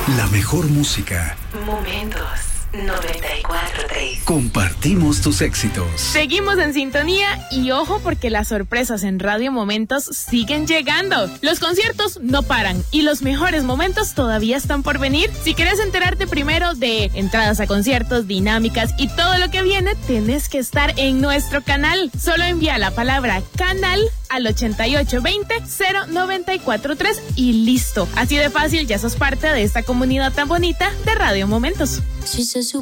La mejor música. Momentos 94.3. Compartimos tus éxitos. Seguimos en sintonía y ojo porque las sorpresas en Radio Momentos siguen llegando. Los conciertos no paran y los mejores momentos todavía están por venir. Si quieres enterarte primero de entradas a conciertos, dinámicas y todo lo que viene, tenés que estar en nuestro canal. Solo envía la palabra canal al 8820-0943 y listo. Así de fácil ya sos parte de esta comunidad tan bonita de Radio Momentos. Si se